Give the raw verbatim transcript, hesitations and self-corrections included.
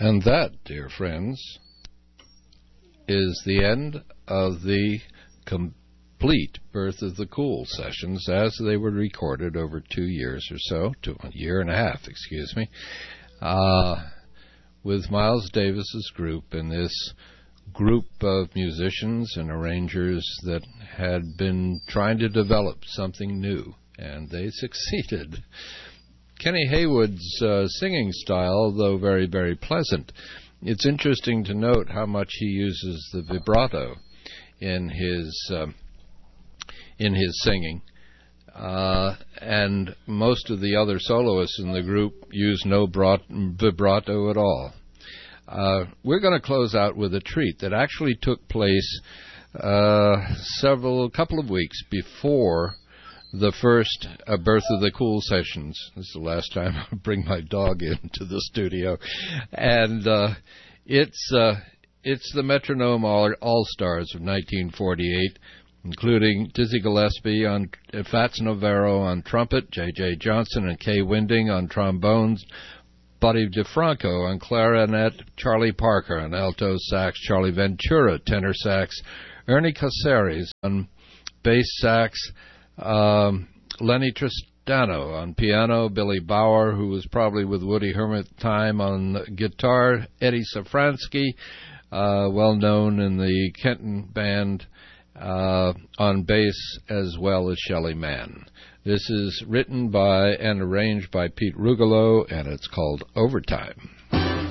And that, dear friends, is the end of the complete Birth of the Cool sessions as they were recorded over two years or so, two, a year and a half, excuse me, uh, with Miles Davis's group and this group of musicians and arrangers that had been trying to develop something new, and they succeeded. Kenny Haywood's uh, singing style, though very, very pleasant, it's interesting to note how much he uses the vibrato in his uh, in his singing, uh, and most of the other soloists in the group use no brat- vibrato at all. Uh, we're going to close out with a treat that actually took place uh, several, couple of weeks before the first uh, Birth of the Cool sessions. This is the last time I bring my dog into the studio. And uh, it's uh, it's the Metronome All- All-Stars of nineteen forty-eight, including Dizzy Gillespie on uh, Fats Navarro on trumpet, J J Johnson and Kay Winding on trombones, Buddy DeFranco on clarinet, Charlie Parker on alto sax, Charlie Ventura tenor sax, Ernie Caceres on bass sax, Um, Lenny Tristano on piano, Billy Bauer, who was probably with Woody Herman at the time, on guitar, Eddie Safransky, uh, well known in the Kenton Band, uh, on bass, as well as Shelley Mann. This is written by and arranged by Pete Rugolo, and it's called Overtime.